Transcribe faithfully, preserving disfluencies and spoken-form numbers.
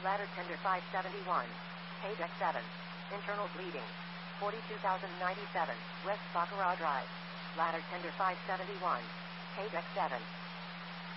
Ladder tender five seventy-one. Page X seven. Internal bleeding. forty-two thousand ninety-seven. West Baccarat Drive. Ladder tender five seventy-one. Page X seven.